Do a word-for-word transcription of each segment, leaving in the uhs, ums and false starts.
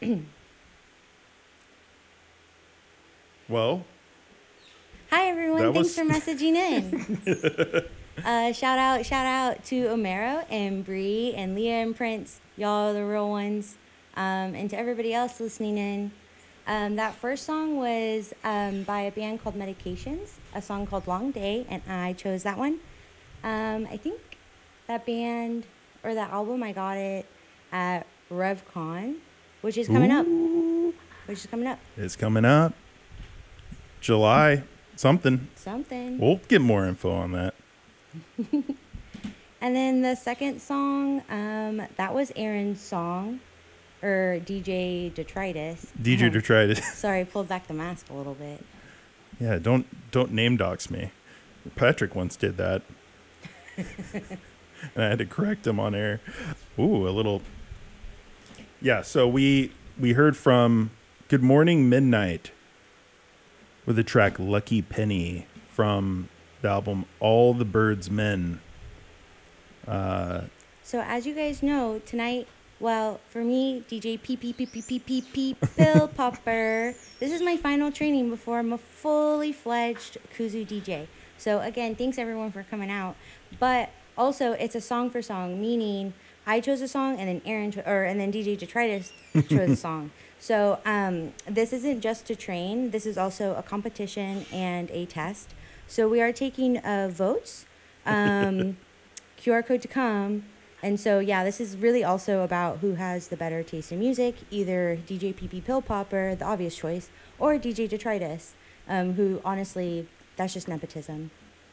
Well, Hi everyone, that thanks was for messaging in. uh, shout out, shout out to Omero and Bree and Leah and Prince. Y'all are the real ones. Um, and to everybody else listening in. Um, that first song was um, by a band called Medications, a song called Long Day, and I chose that one. Um, I think that band or that album, I got it at RevCon, which is coming up. ooh, Which is coming up. it's coming up. July something. Something. We'll get more info on that. And then the second song, um, that was Aaron's song, or D J Detritus. D J Detritus. Sorry, I pulled back the mask a little bit. Yeah, don't don't name dox me. Patrick once did that, and I had to correct him on air. Ooh, a little. Yeah, so we we heard from Good Morning Midnight with the track "Lucky Penny" from the album All the Birds Men. Uh, So as you guys know, tonight, well, for me, D J P P P P P P P Pill Popper. This is my final training before I'm a fully fledged Kuzu D J. So again, thanks everyone for coming out. But also, it's a song for song, meaning I chose a song and then Aaron cho- or and then D J Detritus chose a song. So um, this isn't just to train. This is also a competition and a test. So we are taking uh, votes. Um, Q R code to come. And so, yeah, this is really also about who has the better taste in music, either D J P P Pill Popper, the obvious choice, or D J Detritus, um, who honestly, that's just nepotism.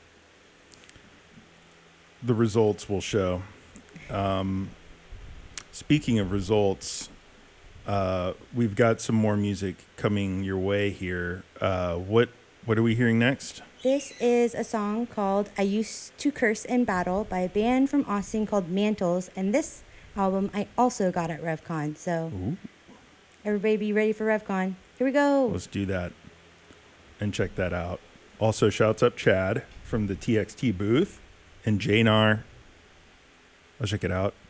the results will show. Um, speaking of results, uh, we've got some more music coming your way here. Uh, what what are we hearing next? This is a song called I Used to Curse in Battle by a band from Austin called Mantles. And this album I also got at RevCon. So Ooh. everybody be ready for RevCon. Here we go. Let's do that and check that out. Also, shouts up Chad from the T X T booth and J N R. I'll check it out.